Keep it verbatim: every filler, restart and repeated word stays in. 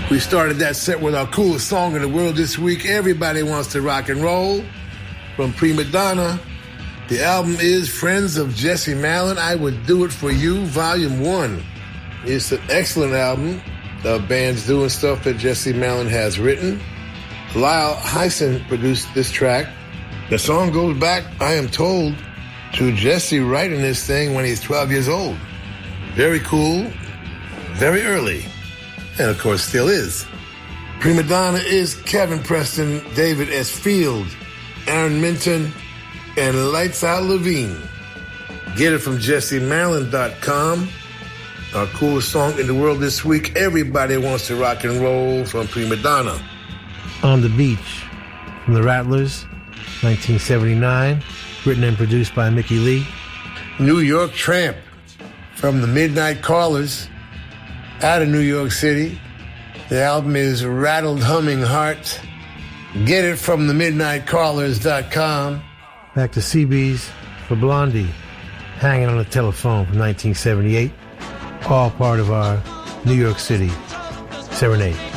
We started that set with our coolest song in the world this week, Everybody Wants to Rock and Roll, from Prima Donna. The album is Friends of Jesse Malin, I Would Do It For You, Volume one. It's an excellent album of bands doing stuff that Jesse Malin has written. Lyle Hyson produced this track. The song goes back, I am told, to Jesse writing this thing when he's twelve years old. Very cool, very early. And, of course, still is. Prima Donna is Kevin Preston, David S. Field, Aaron Minton, and Lights Out Levine. Get it from Jesse Malin dot com. Our coolest song in the world this week, Everybody Wants to Rock and Roll, from Prima Donna. On the Beach, from the Rattlers, nineteen seventy-nine, written and produced by Mickey Lee. New York Tramp, from the Midnight Callers, out of New York City. The album is Rattled Humming Heart. Get it from the midnight callers dot com. Back to C B's for Blondie, Hanging on the Telephone, from nineteen seventy-eight. All part of our New York City Serenade.